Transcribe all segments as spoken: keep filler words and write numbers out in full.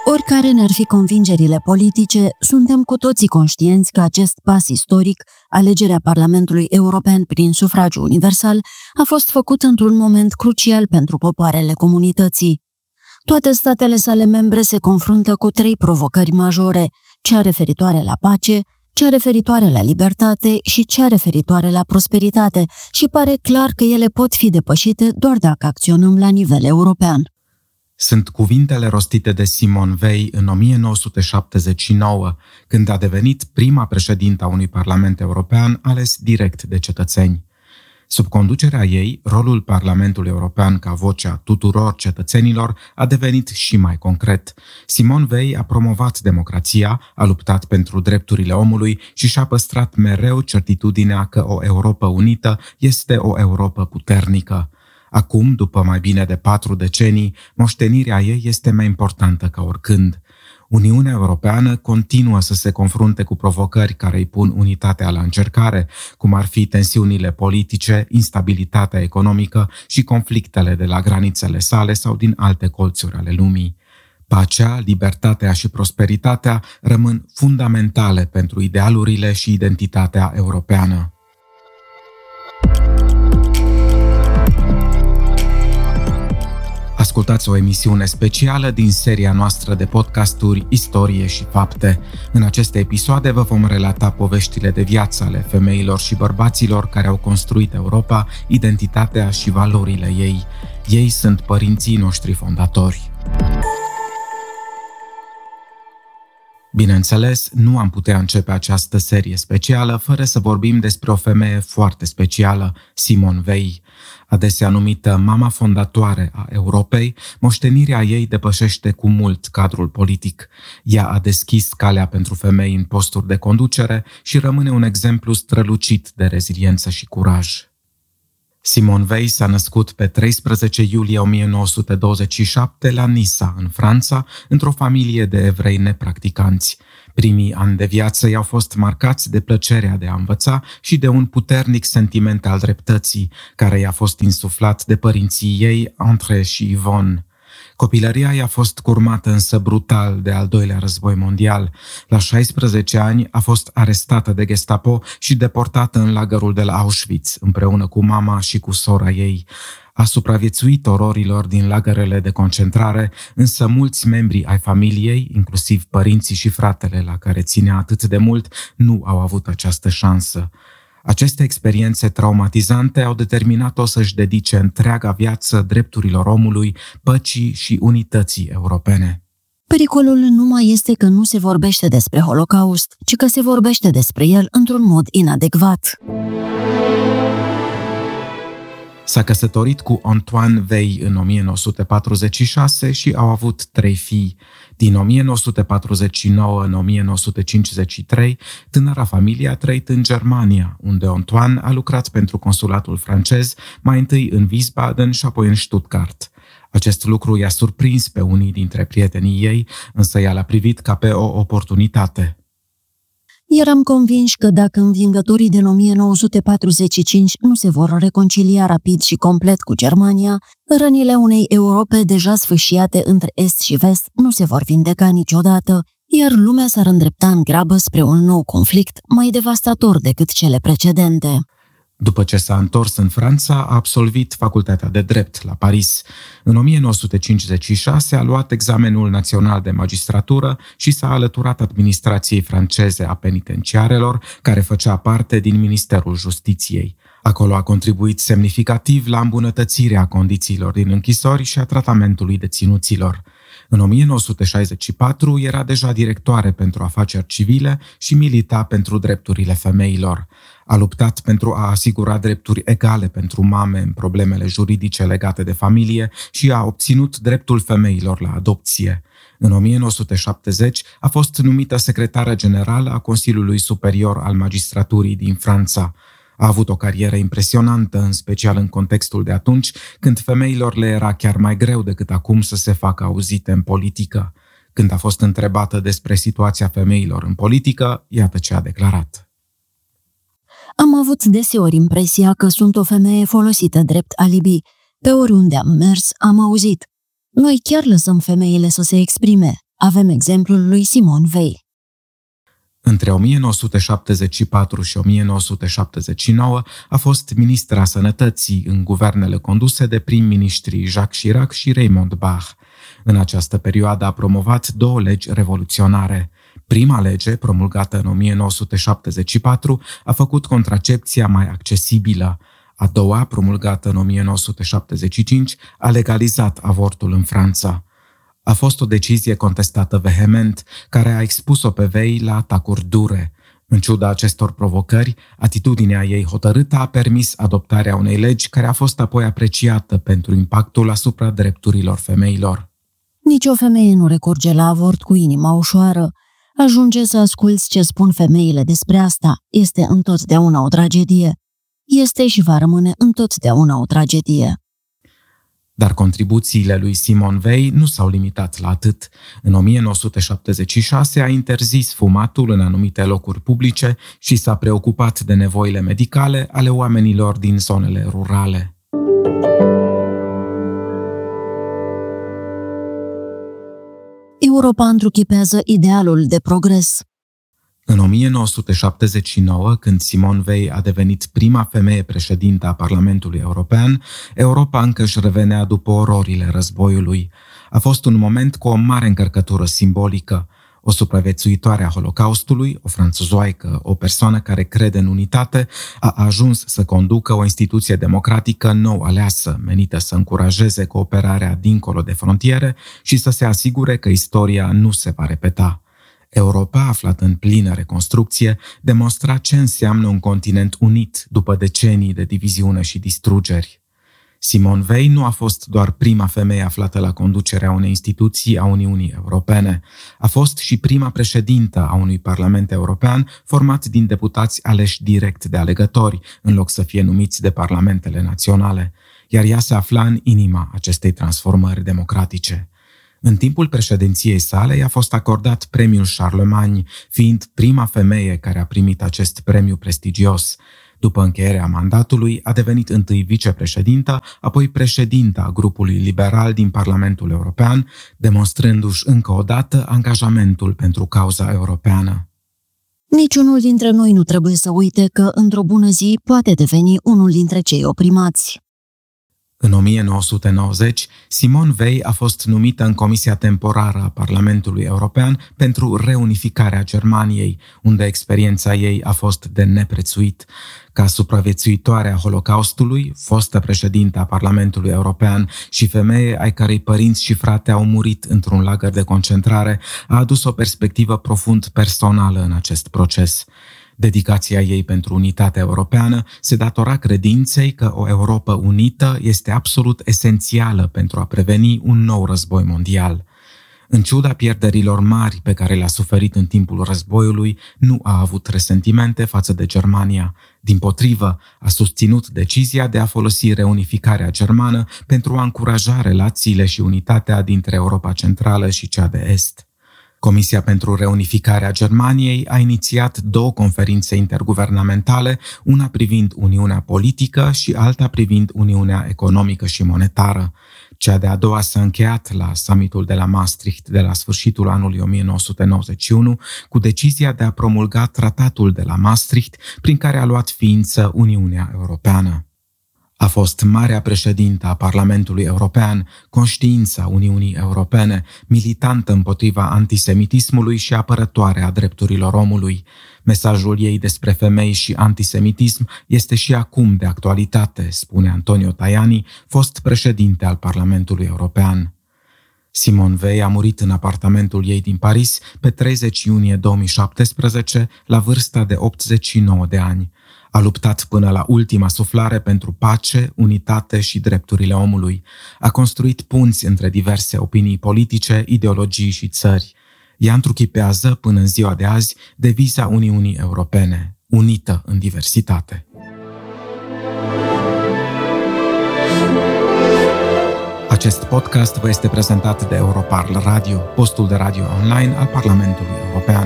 Oricare ne-ar fi convingerile politice, suntem cu toții conștienți că acest pas istoric, alegerea Parlamentului European prin sufragiu universal, a fost făcut într-un moment crucial pentru popoarele comunității. Toate statele sale membre se confruntă cu trei provocări majore, cea referitoare la pace, cea referitoare la libertate și cea referitoare la prosperitate, și pare clar că ele pot fi depășite doar dacă acționăm la nivel european. Sunt cuvintele rostite de Simone Veil în o mie nouă sute șaptezeci și nouă, când a devenit prima președintă a unui parlament european ales direct de cetățeni. Sub conducerea ei, rolul Parlamentului European ca vocea tuturor cetățenilor a devenit și mai concret. Simone Veil a promovat democrația, a luptat pentru drepturile omului și și-a păstrat mereu certitudinea că o Europă unită este o Europă puternică. Acum, după mai bine de patru decenii, moștenirea ei este mai importantă ca oricând. Uniunea Europeană continuă să se confrunte cu provocări care îi pun unitatea la încercare, cum ar fi tensiunile politice, instabilitatea economică și conflictele de la granițele sale sau din alte colțuri ale lumii. Pacea, libertatea și prosperitatea rămân fundamentale pentru idealurile și identitatea europeană. Ascultați o emisiune specială din seria noastră de podcasturi Istorie și Fapte. În aceste episoade vă vom relata poveștile de viață ale femeilor și bărbaților care au construit Europa, identitatea și valorile ei. Ei sunt părinții noștri fondatori. Bineînțeles, nu am putea începe această serie specială fără să vorbim despre o femeie foarte specială, Simone Veil. Adesea numită mama fondatoare a Europei, moștenirea ei depășește cu mult cadrul politic. Ea a deschis calea pentru femei în posturi de conducere și rămâne un exemplu strălucit de reziliență și curaj. Simone Veil s-a născut pe treisprezece iulie o mie nouă sute douăzeci și șapte la Nisa, în Franța, într-o familie de evrei nepracticanți. Primii ani de viață i-au fost marcați de plăcerea de a învăța și de un puternic sentiment al dreptății, care i-a fost insuflat de părinții ei, André și Yvonne. Copilăria i-a fost curmată însă brutal de al doilea război mondial. La șaisprezece ani a fost arestată de Gestapo și deportată în lagărul de la Auschwitz, împreună cu mama și cu sora ei. A supraviețuit ororilor din lagărele de concentrare, însă mulți membri ai familiei, inclusiv părinții și fratele la care ținea atât de mult, nu au avut această șansă. Aceste experiențe traumatizante au determinat-o să-și dedice întreaga viață drepturilor omului, păcii și unității europene. Pericolul nu mai este că nu se vorbește despre Holocaust, ci că se vorbește despre el într-un mod inadecvat. S-a căsătorit cu Antoine Veil în o mie nouă sute patruzeci și șase și au avut trei fii. Din o mie nouă sute patruzeci și nouă în o mie nouă sute cincizeci și trei, tânăra familie a trăit în Germania, unde Antoine a lucrat pentru consulatul francez, mai întâi în Wiesbaden și apoi în Stuttgart. Acest lucru i-a surprins pe unii dintre prietenii ei, însă ea l-a privit ca pe o oportunitate. Eram convinși că dacă învingătorii din o mie nouă sute patruzeci și cinci nu se vor reconcilia rapid și complet cu Germania, rănile unei Europe deja sfâșiate între Est și Vest nu se vor vindeca niciodată, iar lumea s-ar îndrepta în grabă spre un nou conflict mai devastator decât cele precedente. După ce s-a întors în Franța, a absolvit facultatea de drept la Paris. În o mie nouă sute cincizeci și șase a luat examenul național de magistratură și s-a alăturat administrației franceze a penitenciarelor, care făcea parte din Ministerul Justiției. Acolo a contribuit semnificativ la îmbunătățirea condițiilor din închisori și a tratamentului deținuților. În o mie nouă sute șaizeci și patru era deja directoare pentru afaceri civile și milita pentru drepturile femeilor. A luptat pentru a asigura drepturi egale pentru mame în problemele juridice legate de familie și a obținut dreptul femeilor la adopție. În o mie nouă sute șaptezeci a fost numită secretară generală a Consiliului Superior al Magistraturii din Franța. A avut o carieră impresionantă, în special în contextul de atunci, când femeilor le era chiar mai greu decât acum să se facă auzite în politică. Când a fost întrebată despre situația femeilor în politică, iată ce a declarat. Am avut deseori impresia că sunt o femeie folosită drept alibi. Pe oriunde am mers, am auzit. Noi chiar lăsăm femeile să se exprime. Avem exemplul lui Simone Weil. Între o mie nouă sute șaptezeci și patru și o mie nouă sute șaptezeci și nouă a fost ministra sănătății în guvernele conduse de prim-ministrii Jacques Chirac și Raymond Barre. În această perioadă a promovat două legi revoluționare. Prima lege, promulgată în o mie nouă sute șaptezeci și patru, a făcut contracepția mai accesibilă. A doua, promulgată în o mie nouă sute șaptezeci și cinci, a legalizat avortul în Franța. A fost o decizie contestată vehement, care a expus-o pe Weil la atacuri dure. În ciuda acestor provocări, atitudinea ei hotărâtă a permis adoptarea unei legi care a fost apoi apreciată pentru impactul asupra drepturilor femeilor. Nici o femeie nu recurge la avort cu inima ușoară. Ajunge să asculți ce spun femeile despre asta. Este întotdeauna o tragedie. Este și va rămâne întotdeauna o tragedie. Dar contribuțiile lui Simone Weil nu s-au limitat la atât. În o mie nouă sute șaptezeci și șase a interzis fumatul în anumite locuri publice și s-a preocupat de nevoile medicale ale oamenilor din zonele rurale. Europa întruchipează idealul de progres. În o mie nouă sute șaptezeci și nouă, când Simone Weil a devenit prima femeie președintă a Parlamentului European, Europa încă își revenea după ororile războiului. A fost un moment cu o mare încărcătură simbolică. O supraviețuitoare a Holocaustului, o franțuzoaică, o persoană care crede în unitate, a ajuns să conducă o instituție democratică nou aleasă, menită să încurajeze cooperarea dincolo de frontiere și să se asigure că istoria nu se va repeta. Europa, aflată în plină reconstrucție, demonstra ce înseamnă un continent unit după decenii de diviziune și distrugeri. Simone Weil nu a fost doar prima femeie aflată la conducerea unei instituții a Uniunii Europene. A fost și prima președintă a unui Parlament European format din deputați aleși direct de alegători, în loc să fie numiți de parlamentele naționale, iar ea se afla în inima acestei transformări democratice. În timpul președinției sale i-a fost acordat premiul Charlemagne, fiind prima femeie care a primit acest premiu prestigios. După încheierea mandatului, a devenit întâi vicepreședintă, apoi președinta a grupului liberal din Parlamentul European, demonstrându-și încă o dată angajamentul pentru cauza europeană. Niciunul dintre noi nu trebuie să uite că, într-o bună zi, poate deveni unul dintre cei oprimați. În o mie nouă sute nouăzeci, Simone Weil a fost numită în Comisia Temporară a Parlamentului European pentru reunificarea Germaniei, unde experiența ei a fost de neprețuit. Ca supraviețuitoare a Holocaustului, fostă președintă a Parlamentului European și femeie ai cărei părinți și frate au murit într-un lagăr de concentrare, a adus o perspectivă profund personală în acest proces. Dedicația ei pentru unitatea europeană se datora credinței că o Europă unită este absolut esențială pentru a preveni un nou război mondial. În ciuda pierderilor mari pe care le-a suferit în timpul războiului, nu a avut resentimente față de Germania. Dimpotrivă, a susținut decizia de a folosi reunificarea germană pentru a încuraja relațiile și unitatea dintre Europa Centrală și cea de Est. Comisia pentru reunificarea Germaniei a inițiat două conferințe interguvernamentale, una privind Uniunea Politică și alta privind Uniunea Economică și Monetară. Cea de-a doua s-a încheiat la summitul de la Maastricht de la sfârșitul anului o mie nouă sute nouăzeci și unu cu decizia de a promulga tratatul de la Maastricht, prin care a luat ființă Uniunea Europeană. A fost marea președintă a Parlamentului European, conștiința Uniunii Europene, militantă împotriva antisemitismului și apărătoare a drepturilor omului. Mesajul ei despre femei și antisemitism este și acum de actualitate, spune Antonio Tajani, fost președinte al Parlamentului European. Simone Weil a murit în apartamentul ei din Paris pe treizeci iunie două mii șaptesprezece, la vârsta de optzeci și nouă de ani. A luptat până la ultima suflare pentru pace, unitate și drepturile omului. A construit punți între diverse opinii politice, ideologii și țări. Ea întruchipează, până în ziua de azi, deviza Uniunii Europene, unită în diversitate. Acest podcast vă este prezentat de Europarl Radio, postul de radio online al Parlamentului European.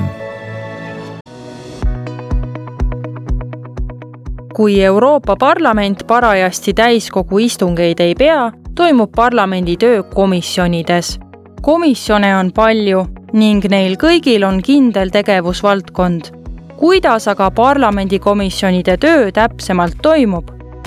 Kui Euroopa Parlament parajasti täiskogu istungeid ei pea, toimub parlamendi töö komisjonides. Komisjone on palju, ning neil kõigil on kindel tegevusvaldkond. Kuidas aga parlamendikomisjonide töö täpsemalt toimub?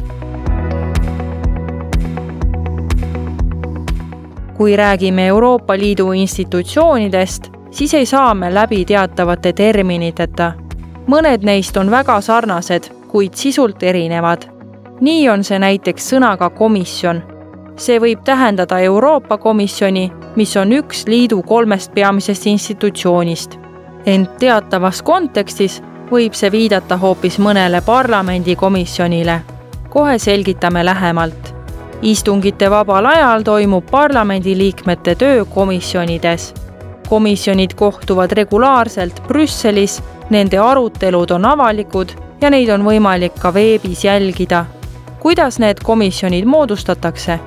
Kui räägime Euroopa Liidu institutsioonidest, siis ei saa me läbi teatavate terminiteta. Mõned neist on väga sarnased, kuid sisult erinevad. Nii on see näiteks sõnaga komisjon. See võib tähendada Euroopa Komisjoni, mis on üks liidu kolmest peamisest institutsioonist. Ent teatavas kontekstis võib see viidata hoopis mõnele parlamendikomisjonile. Kohe selgitame lähemalt. Istungite vabal ajal toimub parlamendiliikmete töö komisjonides. Komisjonid kohtuvad regulaarselt Brüsselis, nende arutelud on avalikud ja neid on võimalik ka veebis jälgida. Kuidas need komisjonid moodustatakse?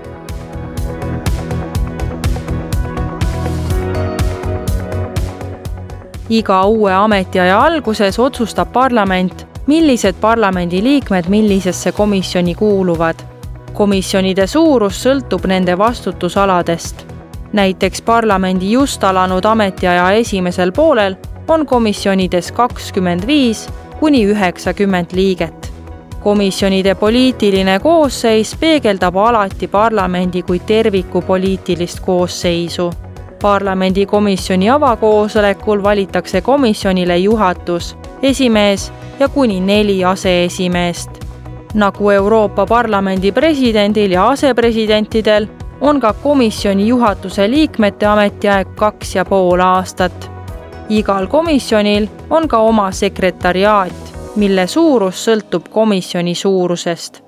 Iga uue ametiaja alguses otsustab parlament, millised parlamendiliikmed millisesse komisjoni kuuluvad. Komisjonide suurus sõltub nende vastutusaladest. Näiteks parlamendi just alanud ametiaja esimesel poolel on komisjonides kakskümmend viis kuni üheksakümmend liiget. Komisjonide poliitiline koosseis peegeldab alati parlamendi kui terviku poliitilist koosseisu. Parlamendi komisjoni avakoosolekul valitakse komisjonile juhatus, esimees ja kuni neli aseesimeest. Nagu Euroopa Parlamendi presidendil ja asepresidentidel on ka komisjoni juhatuse liikmete ametiaeg kaks ja pool aastat. Igal komisjonil on ka oma sekretariaat, mille suurus sõltub komisjoni suurusest.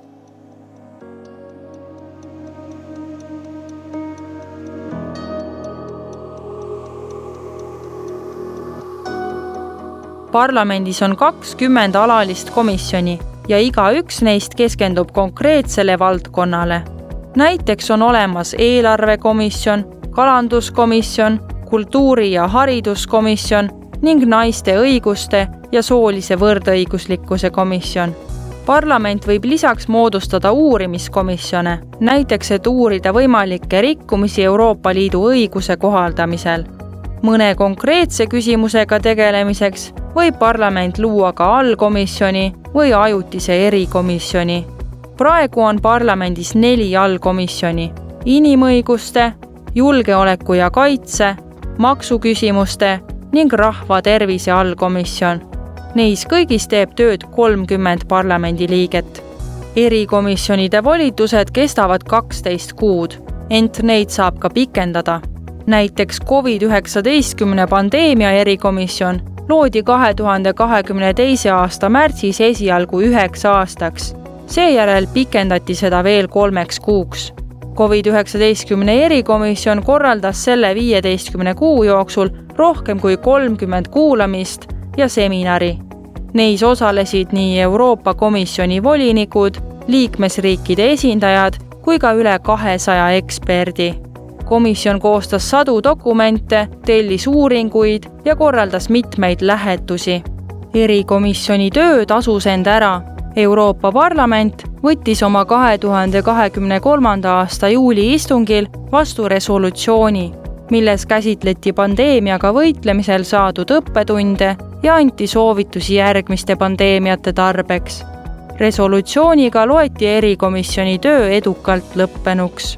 Parlamendis on kakskümmend alalist komisjoni ja iga üks neist keskendub konkreetsele valdkonnale. Näiteks on olemas eelarvekomisjon, kalanduskomisjon, kultuuri- ja hariduskomisjon ning naiste õiguste ja soolise võrdõiguslikkuse komisjon. Parlament võib lisaks moodustada uurimiskomisjone, näiteks et uurida võimalikke rikkumisi Euroopa Liidu õiguse kohaldamisel. Mõne konkreetse küsimusega tegelemiseks võib parlament luua ka allkomisjoni või ajutise erikomisjoni. Praegu on parlamendis neli allkomisjoni: inimõiguste, julgeoleku ja kaitse, maksuküsimuste ning rahva tervise allkomisjon. Neis kõigis teeb tööd kolmkümmend parlamendiliiget. Erikomisjonide volitused kestavad kaksteist kuud, ent neid saab ka pikendada. Näiteks covid üheksateist pandeemia erikomisjon loodi kahe tuhande kahekümne teise aasta märtsis esialgu üheks aastaks. Seejärel pikendati seda veel kolmeks kuuks. covid üheksateist erikomisjon korraldas selle viieteistkümne kuu jooksul rohkem kui kolmkümmend kuulamist ja seminari. Neis osalesid nii Euroopa Komisjoni volinikud, liikmesriikide esindajad kui ka üle kahesaja eksperdi. Komisjon koostas sadu dokumente, tellis uuringuid ja korraldas mitmeid lähetusi. Erikomisjoni töö tasus end ära. Euroopa Parlament võttis oma kahe tuhande kahekümne kolmanda aasta juuli istungil vastu resolutsiooni, milles käsitleti pandeemiaga võitlemisel saadud õppetunde ja anti soovitusi järgmiste pandeemiate tarbeks. Resolutsiooniga loeti erikomisjoni töö edukalt lõppenuks.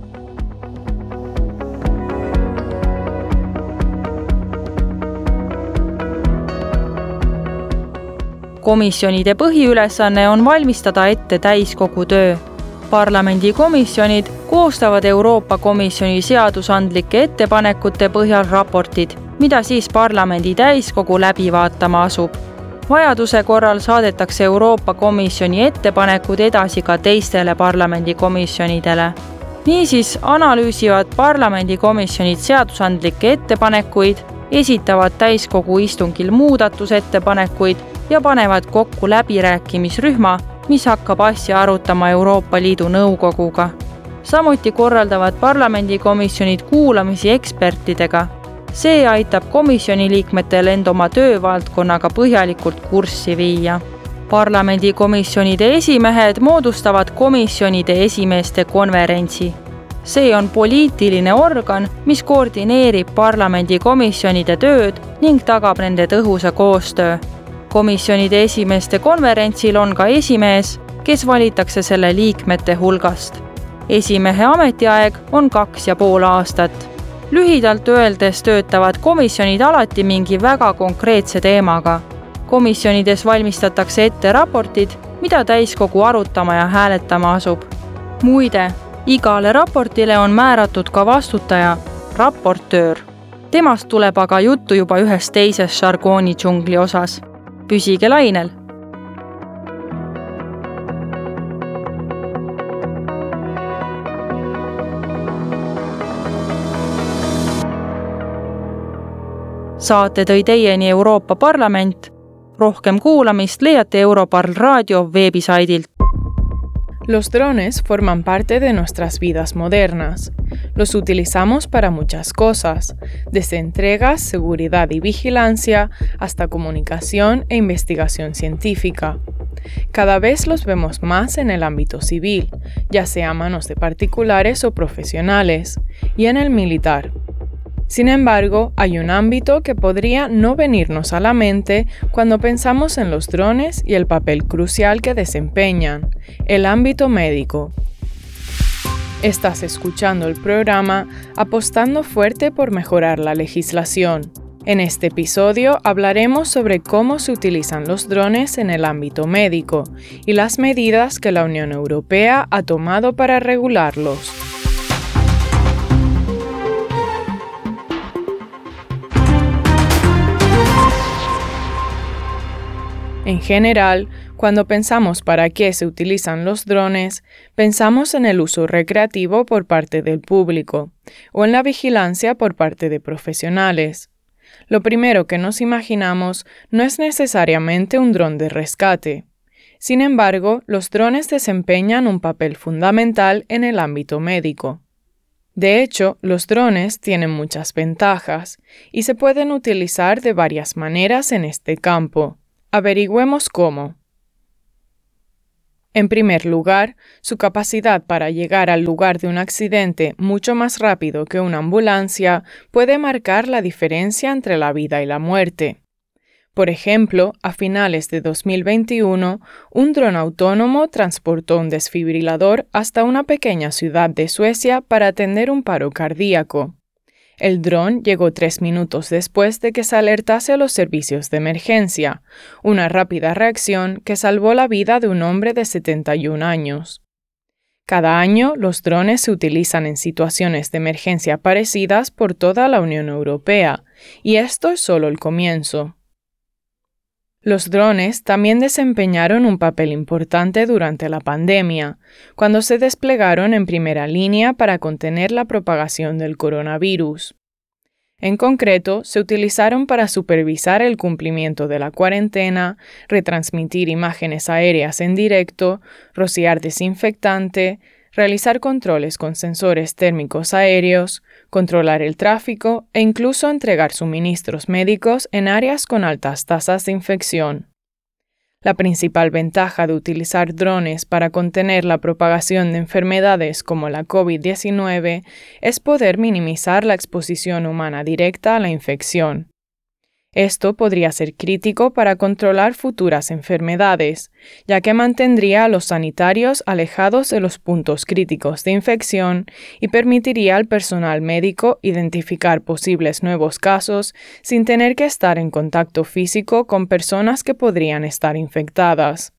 Komisjonide põhiülesanne on valmistada ette täiskogu töö. Parlamendikomisjonid koostavad Euroopa Komisjoni seadusandlike ettepanekute põhjal raportid, mida siis parlamendi täiskogu läbi vaatama asub. Vajaduse korral saadetakse Euroopa Komisjoni ettepanekud edasi ka teistele parlamendikomisjonidele. Niisiis analüüsivad parlamendikomisjonid seadusandlikke ettepanekuid, esitavad täiskogu istungil muudatusettepanekuid ja panevad kokku läbirääkimisrühma, mis hakkab asja arutama Euroopa Liidu Nõukoguga. Samuti korraldavad parlamendikomisjonid kuulamisi ekspertidega. See aitab komisjoni liikmetel end oma töövaldkonnaga põhjalikult kurssi viia. Parlamendikomisjonide esimehed moodustavad komisjonide esimeeste konverentsi. see on poliitiline organ, mis koordineerib parlamendi komisjonide tööd ning tagab nende tõhusa koostöö. Komisjonide esimeeste konverentsil on ka esimees, kes valitakse selle liikmete hulgast. Esimehe ametiaeg on kaks ja pool aastat. Lühidalt öeldes töötavad komisjonid alati mingi väga konkreetse teemaga. Komisjonides valmistatakse ette raportid, mida täiskogu arutama ja hääletama asub. Muide, igale raportile on määratud ka vastutaja, raportöör. Temast tuleb aga juttu juba ühes teises žargooni džungli osas. Püsige lainel! Saate tõi teieni Euroopa Parlament. Rohkem kuulamist leiate Europarl raadio veebisaidilt. Los drones forman parte de nuestras vidas modernas. Los utilizamos para muchas cosas, desde entregas, seguridad y vigilancia, hasta comunicación e investigación científica. Cada vez los vemos más en el ámbito civil, ya sea a manos de particulares o profesionales, y en el militar. Sin embargo, hay un ámbito que podría no venirnos a la mente cuando pensamos en los drones y el papel crucial que desempeñan, el ámbito médico. Estás escuchando el programa Apostando Fuerte por Mejorar la Legislación. En este episodio hablaremos sobre cómo se utilizan los drones en el ámbito médico y las medidas que la Unión Europea ha tomado para regularlos. En general, cuando pensamos para qué se utilizan los drones, pensamos en el uso recreativo por parte del público o en la vigilancia por parte de profesionales. Lo primero que nos imaginamos no es necesariamente un dron de rescate. Sin embargo, los drones desempeñan un papel fundamental en el ámbito médico. De hecho, los drones tienen muchas ventajas y se pueden utilizar de varias maneras en este campo. Averigüemos cómo. En primer lugar, su capacidad para llegar al lugar de un accidente mucho más rápido que una ambulancia puede marcar la diferencia entre la vida y la muerte. Por ejemplo, a finales de dos mil veintiuno, un dron autónomo transportó un desfibrilador hasta una pequeña ciudad de Suecia para atender un paro cardíaco. El dron llegó tres minutos después de que se alertase a los servicios de emergencia, una rápida reacción que salvó la vida de un hombre de setenta y un años. Cada año, los drones se utilizan en situaciones de emergencia parecidas por toda la Unión Europea, y esto es solo el comienzo. Los drones también desempeñaron un papel importante durante la pandemia, cuando se desplegaron en primera línea para contener la propagación del coronavirus. En concreto, se utilizaron para supervisar el cumplimiento de la cuarentena, retransmitir imágenes aéreas en directo, rociar desinfectante, realizar controles con sensores térmicos aéreos, controlar el tráfico e incluso entregar suministros médicos en áreas con altas tasas de infección. La principal ventaja de utilizar drones para contener la propagación de enfermedades como la COVID diecinueve es poder minimizar la exposición humana directa a la infección. Esto podría ser crítico para controlar futuras enfermedades, ya que mantendría a los sanitarios alejados de los puntos críticos de infección y permitiría al personal médico identificar posibles nuevos casos sin tener que estar en contacto físico con personas que podrían estar infectadas.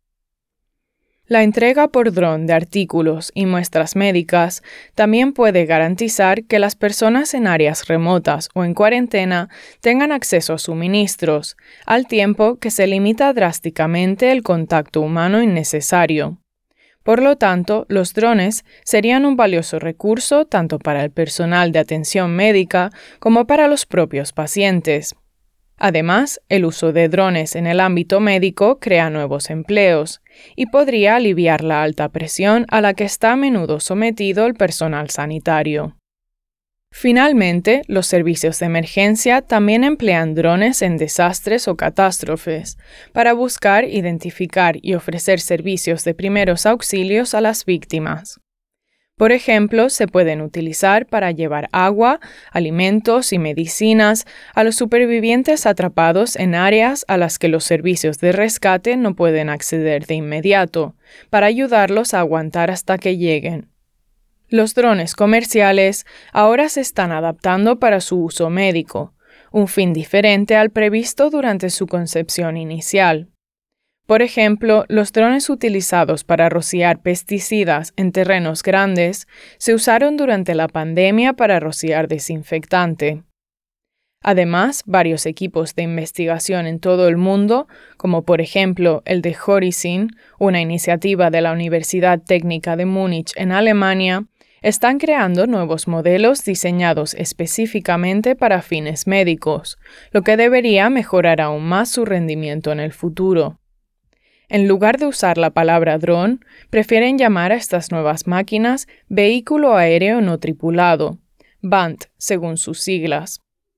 La entrega por dron de artículos y muestras médicas también puede garantizar que las personas en áreas remotas o en cuarentena tengan acceso a suministros, al tiempo que se limita drásticamente el contacto humano innecesario. Por lo tanto, los drones serían un valioso recurso tanto para el personal de atención médica como para los propios pacientes. Además, el uso de drones en el ámbito médico crea nuevos empleos y podría aliviar la alta presión a la que está a menudo sometido el personal sanitario. Finalmente, los servicios de emergencia también emplean drones en desastres o catástrofes para buscar, identificar y ofrecer servicios de primeros auxilios a las víctimas. Por ejemplo, se pueden utilizar para llevar agua, alimentos y medicinas a los supervivientes atrapados en áreas a las que los servicios de rescate no pueden acceder de inmediato, para ayudarlos a aguantar hasta que lleguen. Los drones comerciales ahora se están adaptando para su uso médico, un fin diferente al previsto durante su concepción inicial. Por ejemplo, los drones utilizados para rociar pesticidas en terrenos grandes se usaron durante la pandemia para rociar desinfectante. Además, varios equipos de investigación en todo el mundo, como por ejemplo el de Horizon, una iniciativa de la Universidad Técnica de Múnich en Alemania, están creando nuevos modelos diseñados específicamente para fines médicos, lo que debería mejorar aún más su rendimiento en el futuro. En lugar de usar la palabra dron, prefieren llamar a estas nuevas máquinas vehículo aéreo no tripulado, V A N T, según sus siglas.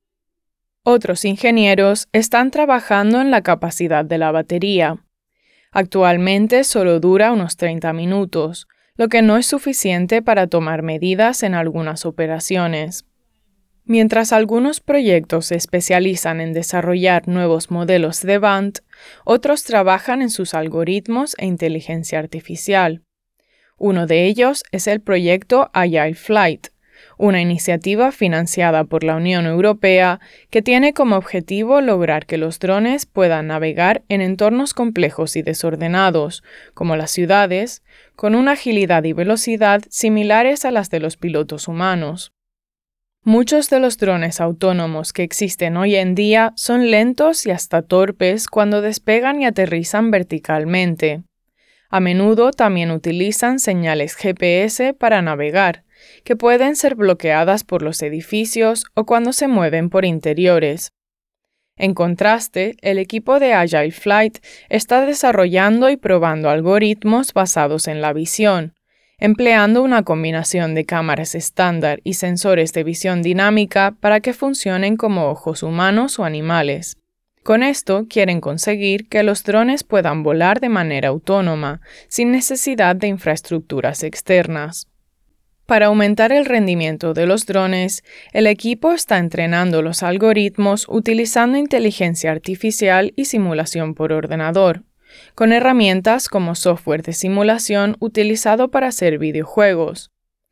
Otros ingenieros están trabajando en la capacidad de la batería. Actualmente solo dura unos treinta minutos, lo que no es suficiente para tomar medidas en algunas operaciones. Mientras algunos proyectos se especializan en desarrollar nuevos modelos de V A N T, otros trabajan en sus algoritmos e inteligencia artificial. Uno de ellos es el proyecto Agile Flight, una iniciativa financiada por la Unión Europea que tiene como objetivo lograr que los drones puedan navegar en entornos complejos y desordenados, como las ciudades, con una agilidad y velocidad similares a las de los pilotos humanos. Muchos de los drones autónomos que existen hoy en día son lentos y hasta torpes cuando despegan y aterrizan verticalmente. A menudo también utilizan señales G P S para navegar, que pueden ser bloqueadas por los edificios o cuando se mueven por interiores. En contraste, el equipo de Agile Flight está desarrollando y probando algoritmos basados en la visión, empleando una combinación de cámaras estándar y sensores de visión dinámica para que funcionen como ojos humanos o animales. Con esto quieren conseguir que los drones puedan volar de manera autónoma, sin necesidad de infraestructuras externas. Para aumentar el rendimiento de los drones, el equipo está entrenando los algoritmos utilizando inteligencia artificial y simulación por ordenador, con herramientas como software de simulación utilizado para hacer videojuegos.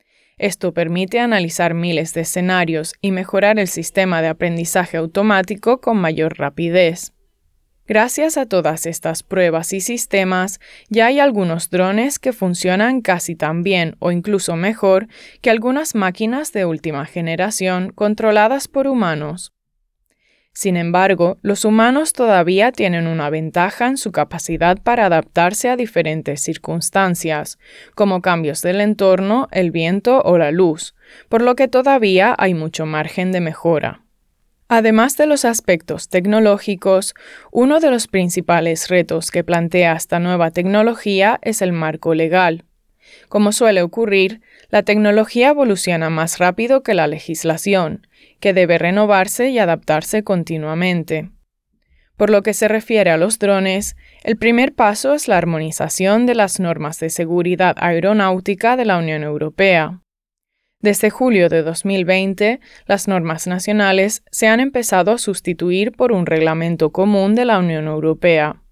Esto permite analizar miles de escenarios y mejorar el sistema de aprendizaje automático con mayor rapidez. Gracias a todas estas pruebas y sistemas, ya hay algunos drones que funcionan casi tan bien o incluso mejor que algunas máquinas de última generación controladas por humanos. Sin embargo, los humanos todavía tienen una ventaja en su capacidad para adaptarse a diferentes circunstancias, como cambios del entorno, el viento o la luz, por lo que todavía hay mucho margen de mejora. Además de los aspectos tecnológicos, uno de los principales retos que plantea esta nueva tecnología es el marco legal. Como suele ocurrir, la tecnología evoluciona más rápido que la legislación, que debe renovarse y adaptarse continuamente. Por lo que se refiere a los drones, el primer paso es la armonización de las normas de seguridad aeronáutica de la Unión Europea. Desde julio de dos mil veinte, las normas nacionales se han empezado a sustituir por un reglamento común de la Unión Europea.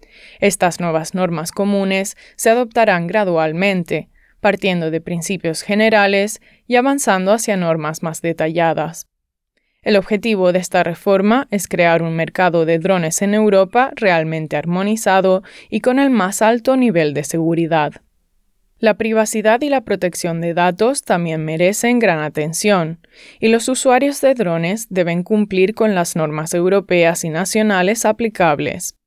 Estas nuevas normas comunes se adoptarán gradualmente, partiendo de principios generales y avanzando hacia normas más detalladas. El objetivo de esta reforma es crear un mercado de drones en Europa realmente armonizado y con el más alto nivel de seguridad. La privacidad y la protección de datos también merecen gran atención, y los usuarios de drones deben cumplir con las normas europeas y nacionales aplicables.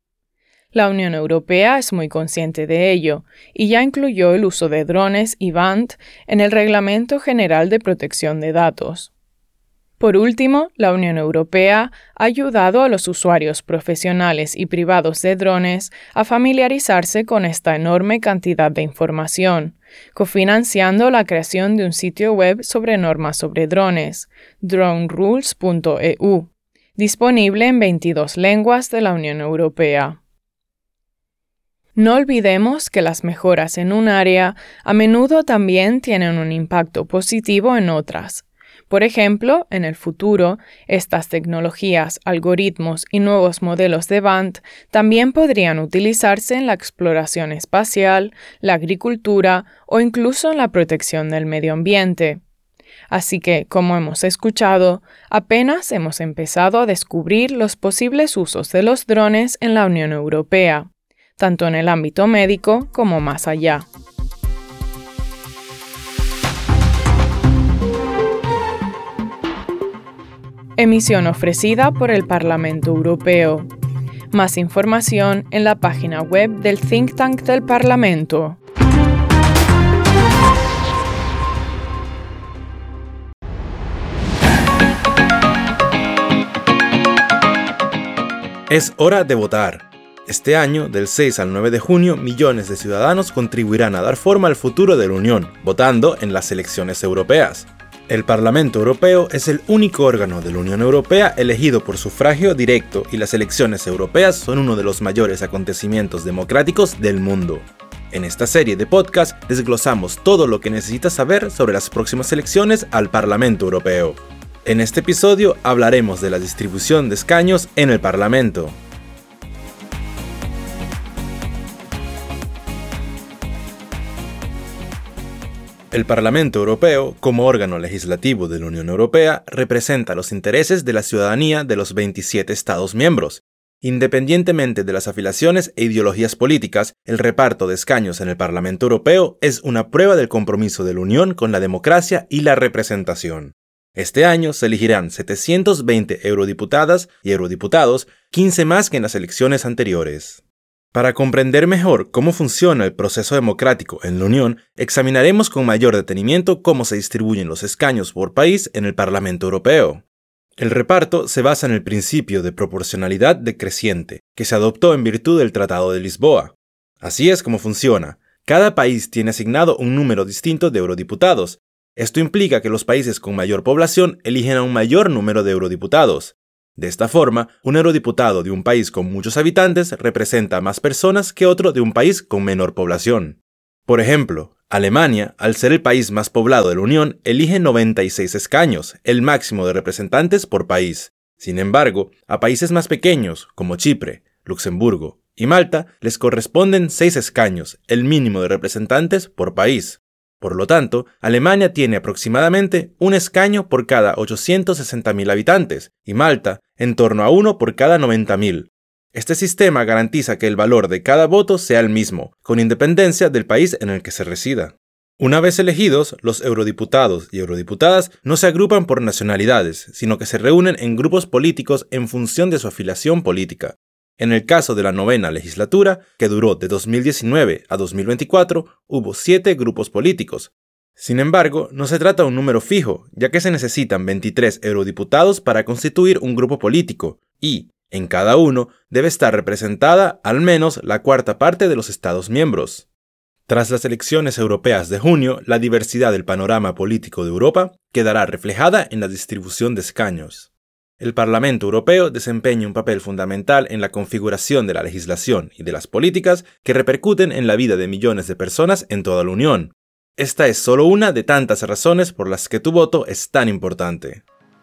La Unión Europea es muy consciente de ello, y ya incluyó el uso de drones y V A N T en el Reglamento General de Protección de Datos. Por último, la Unión Europea ha ayudado a los usuarios profesionales y privados de drones a familiarizarse con esta enorme cantidad de información, cofinanciando la creación de un sitio web sobre normas sobre drones, drone rules punto e u, disponible en veintidós lenguas de la Unión Europea. No olvidemos que las mejoras en un área a menudo también tienen un impacto positivo en otras. Por ejemplo, en el futuro, estas tecnologías, algoritmos y nuevos modelos de B A N T también podrían utilizarse en la exploración espacial, la agricultura o incluso en la protección del medio ambiente. Así que, como hemos escuchado, apenas hemos empezado a descubrir los posibles usos de los drones en la Unión Europea, tanto en el ámbito médico como más allá. Emisión ofrecida por el Parlamento Europeo. Más información en la página web del Think Tank del Parlamento. Es hora de votar. Este año, del seis al nueve de junio, millones de ciudadanos contribuirán a dar forma al futuro de la Unión, votando en las elecciones europeas. El Parlamento Europeo es el único órgano de la Unión Europea elegido por sufragio directo y las elecciones europeas son uno de los mayores acontecimientos democráticos del mundo. En esta serie de podcast desglosamos todo lo que necesitas saber sobre las próximas elecciones al Parlamento Europeo. En este episodio hablaremos de la distribución de escaños en el Parlamento. El Parlamento Europeo, como órgano legislativo de la Unión Europea, representa los intereses de la ciudadanía de los veintisiete Estados miembros. Independientemente de las afiliaciones e ideologías políticas, el reparto de escaños en el Parlamento Europeo es una prueba del compromiso de la Unión con la democracia y la representación. Este año se elegirán setecientas veinte eurodiputadas y eurodiputados, quince más que en las elecciones anteriores. Para comprender mejor cómo funciona el proceso democrático en la Unión, examinaremos con mayor detenimiento cómo se distribuyen los escaños por país en el Parlamento Europeo. El reparto se basa en el principio de proporcionalidad decreciente, que se adoptó en virtud del Tratado de Lisboa. Así es como funciona. Cada país tiene asignado un número distinto de eurodiputados. Esto implica que los países con mayor población eligen a un mayor número de eurodiputados. De esta forma, un eurodiputado de un país con muchos habitantes representa a más personas que otro de un país con menor población. Por ejemplo, Alemania, al ser el país más poblado de la Unión, elige noventa y seis escaños, el máximo de representantes por país. Sin embargo, a países más pequeños, como Chipre, Luxemburgo y Malta, les corresponden seis escaños, el mínimo de representantes por país. Por lo tanto, Alemania tiene aproximadamente un escaño por cada ochocientos sesenta mil habitantes y Malta en torno a uno por cada noventa mil. Este sistema garantiza que el valor de cada voto sea el mismo, con independencia del país en el que se resida. Una vez elegidos, los eurodiputados y eurodiputadas no se agrupan por nacionalidades, sino que se reúnen en grupos políticos en función de su afiliación política. En el caso de la novena legislatura, que duró de dos mil diecinueve a dos mil veinticuatro, hubo siete grupos políticos. Sin embargo, no se trata de un número fijo, ya que se necesitan veintitrés eurodiputados para constituir un grupo político, y, en cada uno, debe estar representada al menos la cuarta parte de los Estados miembros. Tras las elecciones europeas de junio, la diversidad del panorama político de Europa quedará reflejada en la distribución de escaños. El Parlamento Europeo desempeña un papel fundamental en la configuración de la legislación y de las políticas que repercuten en la vida de millones de personas en toda la Unión. Esta es solo una de tantas razones por las que tu voto es tan importante.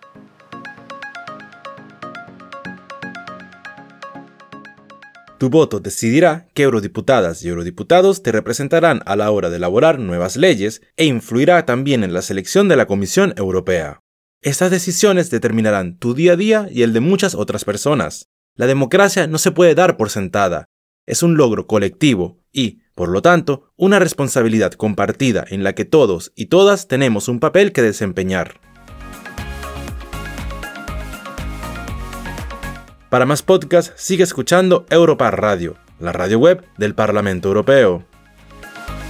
Tu voto decidirá qué eurodiputadas y eurodiputados te representarán a la hora de elaborar nuevas leyes e influirá también en la selección de la Comisión Europea. Estas decisiones determinarán tu día a día y el de muchas otras personas. La democracia no se puede dar por sentada. Es un logro colectivo y, por lo tanto, una responsabilidad compartida en la que todos y todas tenemos un papel que desempeñar. Para más podcasts, sigue escuchando Europar Radio, la radio web del Parlamento Europeo.